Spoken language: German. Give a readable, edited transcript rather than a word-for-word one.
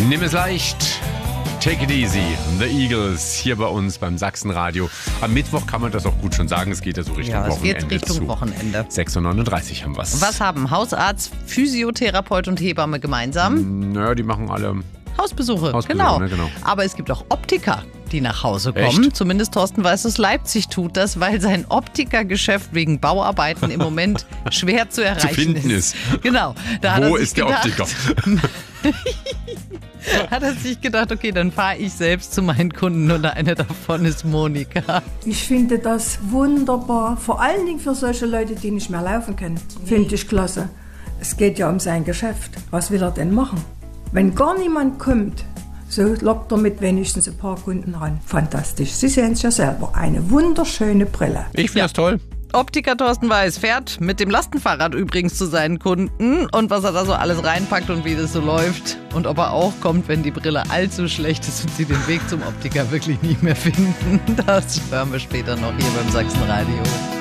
Nimm es leicht. Take it easy. The Eagles hier bei uns beim Sachsenradio. Am Mittwoch kann man das auch gut schon sagen. Es geht ja so Richtung Wochenende. Ja, es geht Richtung Wochenende. 6:39 haben wir es. Was haben Hausarzt, Physiotherapeut und Hebamme gemeinsam? Naja, die machen alle Hausbesuche, genau. genau. Aber es gibt auch Optiker, die nach Hause kommen. Echt? Zumindest Thorsten Weiß aus Leipzig tut das, weil sein Optikergeschäft wegen Bauarbeiten im Moment schwer zu erreichen zu finden ist. Genau. Da Wo ist der Optiker? Hat er sich gedacht, okay, dann fahre ich selbst zu meinen Kunden und eine davon ist Monika. Ich finde das wunderbar, vor allen Dingen für solche Leute, die nicht mehr laufen können. Finde ich klasse. Es geht ja um sein Geschäft. Was will er denn machen? Wenn gar niemand kommt, so lockt er mit wenigstens ein paar Kunden ran. Fantastisch. Sie sehen es ja selber. Eine wunderschöne Brille. Ich finde das toll. Optiker Thorsten Weiß fährt mit dem Lastenfahrrad übrigens zu seinen Kunden und was er da so alles reinpackt und wie das so läuft und ob er auch kommt, wenn die Brille allzu schlecht ist und sie den Weg zum Optiker wirklich nicht mehr finden. Das hören wir später noch hier beim Sachsenradio.